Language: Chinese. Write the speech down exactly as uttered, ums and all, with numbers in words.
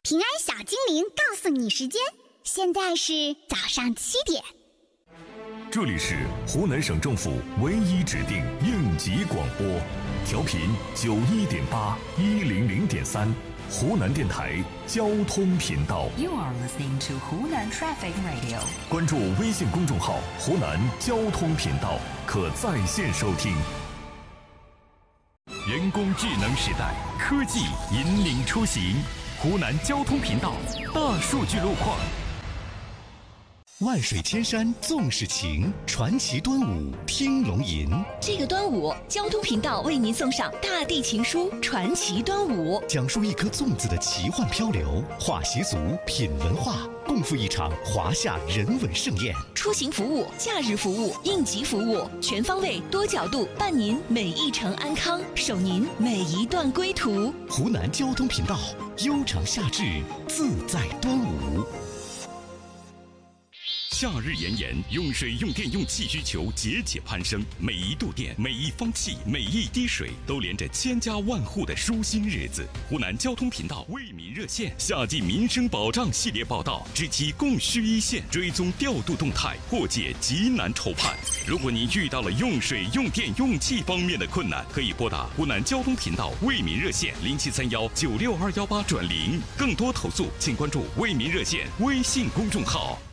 平安小精灵告诉你时间，现在是早上七点。 这里是湖南省政府唯一指定应急广播，调频九一点八一零零点三，湖南电台交通频道。 You are listening to 湖南 Traffic Radio。 关注微信公众号“湖南交通频道”，可在线收听。人工智能时代，科技引领出行。湖南交通频道大数据路况。 万水千山纵是情，传奇端午听龙吟。 这个端午，交通频道为您送上大地情书《传奇端午》， 讲述一颗粽子的奇幻漂流，话习俗，品文化，共赴一场华夏人文盛宴。 出行服务、假日服务、应急服务，全方位、多角度伴您每一程安康，守您每一段归途。 湖南交通频道，悠长夏至，自在端午。 夏日炎炎，用水用电用气需求节节攀升，每一度电、每一方气、每一滴水，都连着千家万户的舒心日子。湖南交通频道为民热线夏季民生保障系列报道，知其供需一线，追踪调度动态，破解急难愁盼。如果您遇到了用水用电用气方面的困难，可以拨打湖南交通频道为民热线零七三幺九六二幺八转零。更多投诉，请关注为民热线微信公众号。